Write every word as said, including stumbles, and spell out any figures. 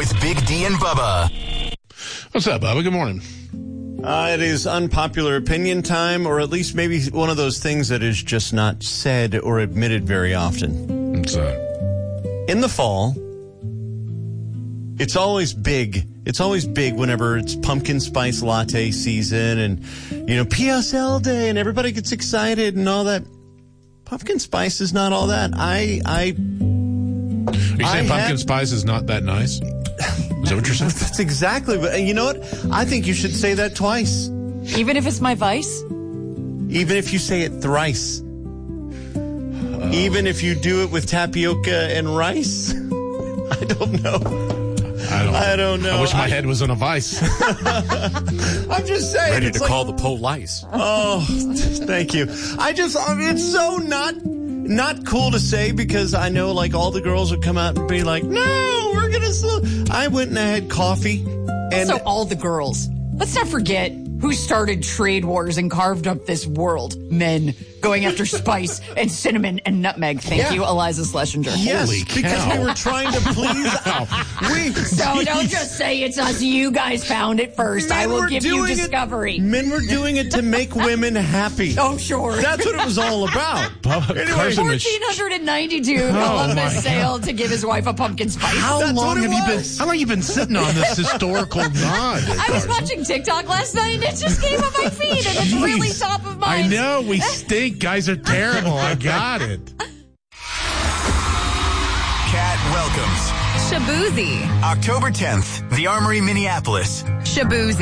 with Big D and Bubba. What's up, Bubba? Good morning. Uh, it is unpopular opinion time, or at least maybe one of those things that is just not said or admitted very often. What's that? In the fall, it's always big. It's always big whenever it's pumpkin spice latte season and, you know, P S L day and everybody gets excited and all that. Pumpkin spice is not all that. I, I, Are you saying I pumpkin had- spice is not that nice? Is that what you're saying? That's exactly. But you know what? I think you should say that twice. Even if it's my vice? Even if you say it thrice. Oh. Even if you do it with tapioca and rice. I don't know. I don't, I don't know. I wish my I, head was on a vice. I'm just saying. Ready it's to like, call the police. Oh, thank you. I just, I mean, it's so not, not cool to say because I know like all the girls would come out and be like, no, we're going to, I went and I had coffee. And So all the girls. Let's not forget who started trade wars and carved up this world. Men going after spice and cinnamon and nutmeg. Thank Yeah. you, Eliza Schlesinger. yes, Holy because cow. we were trying to please. we, So don't just say it's us. You guys found it first. Men I will were give you doing it- discovery. Men were doing it to make women happy. Oh, sure. That's what it was all about. Anyway, Carson was- fourteen ninety-two, Oh, my Columbus God. sailed to give his wife a pumpkin spice. How That's long what it have you been? was. How long have you been sitting on this historical nod? I was watching TikTok last night and it just came on my feed and it's really Jeez. top of I mind. know we stink. Guys are terrible. I got it. Cat welcomes Shabuzi. October tenth, the Armory, Minneapolis. Shabuzi.